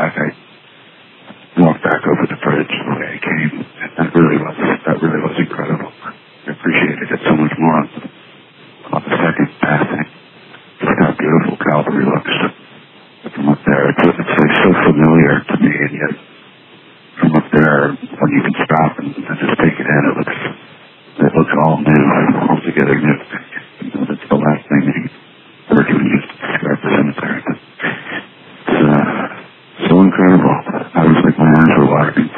back, I walked back over the bridge the way I came. And that really was incredible. I appreciated it so much more on the second passing. Just how beautiful Calvary looks from up there. It's like so familiar to me, and yet from up there, when you can stop and just take it in, it looks all new, altogether new. That's the last thing that you heard when you describe the cemetery. It's so incredible. I was like, my eyes were watering.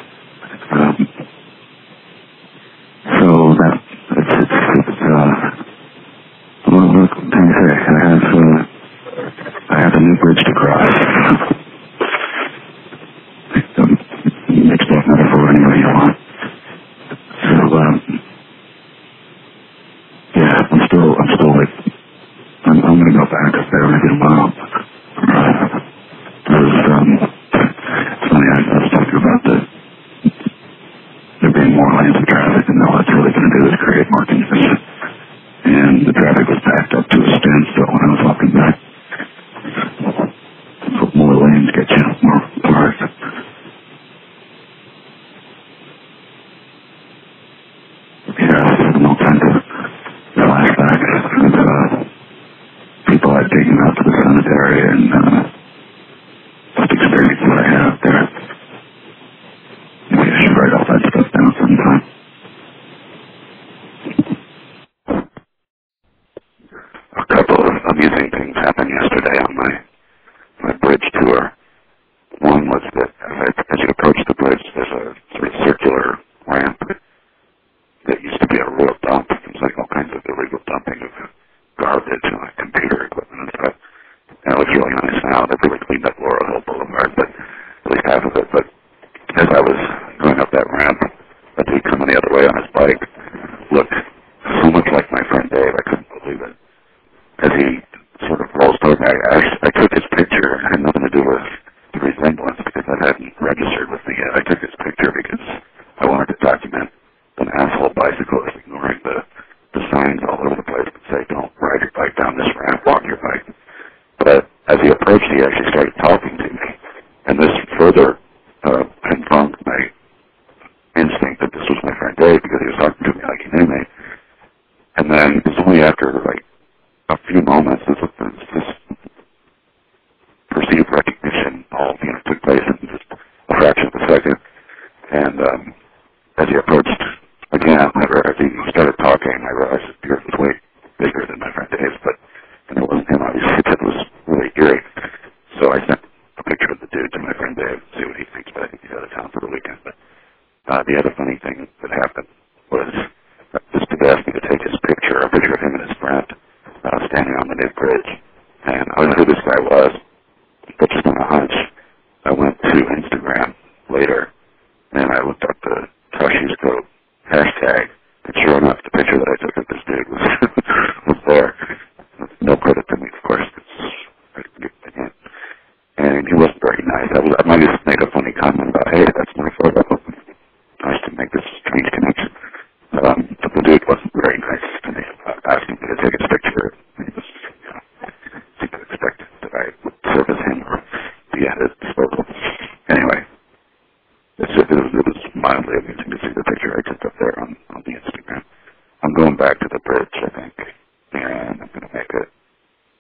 So what can I say? I have a new bridge to cross. Mixed up metaphor any way you want. So, yeah, I'm still like, I'm gonna go back up there maybe tomorrow. It's funny, I was talking about there being more lanes of traffic, and all it's really gonna do is create more congestion. And the traffic was backed up to a standstill when I was walking back. More lanes get you more parked. Yeah, all kinds of flashbacks of people I've taken out to the cemetery and just experience what I had up there. Maybe I should write all that stuff down sometime. A couple of amusing things happened yesterday on my bridge tour. One was that as you approach the bridge, there's a sort of circular ramp that used to be a real dump. There's like all kinds of illegal dumping of garbage and like computer equipment and stuff. And it looks really nice now. They've really cleaned up Laurel Hill Boulevard, but at least half of it. But as I was going up that ramp, a dude coming the other way on his bike looked so much like my friend Dave. I couldn't believe it. As he sort of rolls toward me, I took his picture. It had nothing to do with the resemblance because that hadn't registered with me yet. I took his picture because I wanted to document an asshole bicyclist ignoring the signs all over the place that say, don't ride your bike down this ramp, walk your bike. But as he approached, he actually started talking to me. And this further confirmed my instinct that this was my friend Dave because he was talking to me like he knew me. And then it was only after like a few moments this perceived recognition all took place in just a fraction of a second. And as he approached again, as he started talking, I realized his beard was way bigger than my friend Dave's, and it wasn't him, obviously. It was really eerie. So I sent a picture of the dude to my friend Dave to see what he thinks, but I think he's out of town for the weekend. But the other funny thing that happened was this dude asked me to take his picture, a picture of him and his friend, standing on the new bridge. And I don't know who this guy was, but just on a hunch, I went to Instagram later, and I looked up the Toshi's Code hashtag, and sure enough, the picture that I took of this dude was there. No credit to me, of course. And he wasn't very nice. I might have made a funny comment about, hey, that's my photo. Nice to make this strange connection. But the dude wasn't very nice to me about asking me to take his picture. He was, seemed to expect that I would service him